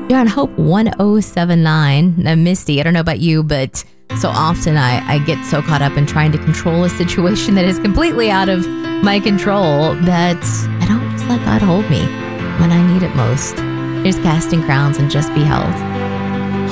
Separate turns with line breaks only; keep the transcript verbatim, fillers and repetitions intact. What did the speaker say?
You're on Hope one oh seven point nine. Now, Misty, I don't know about you, but so often I, I get so caught up in trying to control a situation that is completely out of my control that I don't just let God hold me when I need it most. Here's Casting Crowns and Just Be Held.